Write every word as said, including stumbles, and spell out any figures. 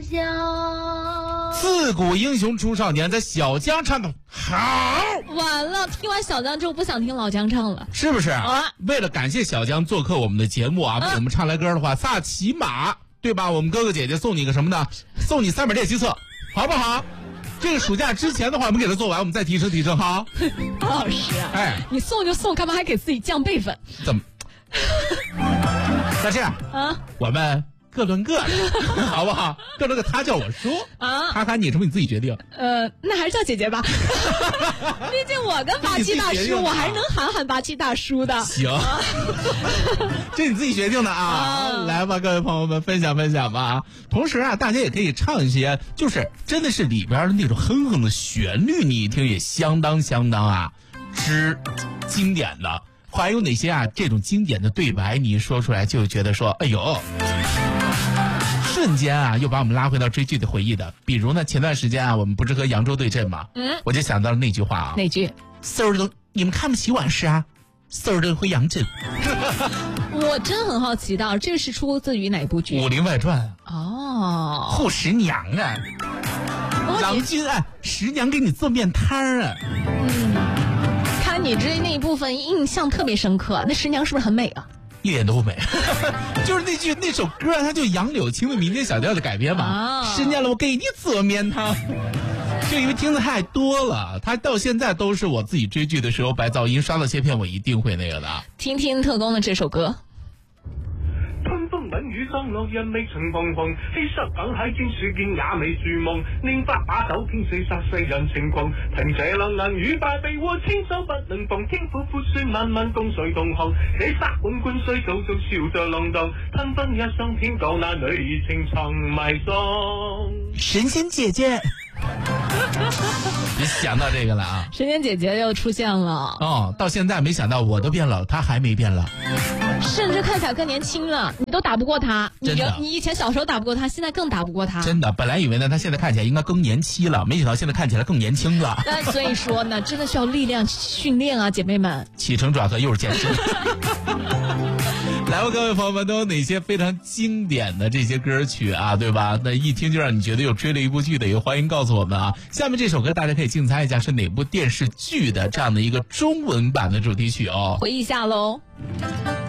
江。 自古英雄出少年，在小江唱的好。 完了，听完小江之后不想听老江唱了， 是不是？ 啊， 为了感谢小江做客我们的节目啊，为我们唱来歌的话，萨琪玛，对吧？我们哥哥姐姐送你个什么呢？送你三本练习册，好不好？这个暑假之前的话，我们给他做完，我们再提升提升哈。 高老师啊， 哎， 你送就送，干嘛还给自己降辈分？ 怎么？那这样啊， 我们各论各的，好不好？各论各，他叫我叔啊， 他喊你什么你自己决定。 呃，那还是叫姐姐吧。毕竟我跟八七大叔，我还是能喊喊八七大叔的。 行，这你自己决定的啊。啊来吧，各位朋友们，分享分享吧。同时啊，大家也可以唱一些，就是真的是里边的那种哼哼的旋律，你一听也相当相当啊之经典的。还有哪些啊？这种经典的对白，你一说出来就觉得说，哎呦，瞬间啊，又把我们拉回到追剧的回忆的。比如呢，前段时间啊，我们不是和扬州对阵吗？嗯，我就想到了那句话啊。 哪句？ 嗖儿的，你们看不起往事啊？嗖儿的回扬州。 我真很好奇到，这是出自于哪部剧？ 《武林外传》 哦， 后十娘啊，郎君啊，十娘给你做面摊儿啊。 嗯。看你这那一部分印象特别深刻，那十娘是不是很美啊？ 一点都不美，就是那句那首歌，它就杨柳青的民间小调的改编嘛。啊、十年了，我给你做面汤，就因为听的太多了，它到现在都是我自己追剧的时候白噪音刷到切片，我一定会那个的。 听听特工的这首歌。 春風吻雨當落日未曾彷徨，欺濕等喺天樹見也未絕望，拈花把酒傾死殺世人情狂，憑這冷眼與敗避和千手不能防，天府闊雪漫漫共誰同行，這沙本官雖早早笑着浪蕩，吞分一生偏講那女情長埋葬。 神仙姐姐。你想到这个了啊？ 神仙姐姐又出现了哦，到现在没想到我都变老，她还没变老， 甚至看起来更年轻了。你都打不过她，你你以前小时候打不过她，现在更打不过她。 真的，本来以为呢，她现在看起来应该更年期了，没想到现在看起来更年轻了。 那所以说呢，真的需要力量训练啊，姐妹们。 起承转合又是健身。来吧，各位朋友们，都有哪些非常经典的这些歌曲啊，对吧？那一听就让你觉得又追了一部剧的，也欢迎告诉我们啊。下面这首歌大家可以竞猜一下是哪部电视剧的这样的一个中文版的主题曲哦， 回忆一下喽。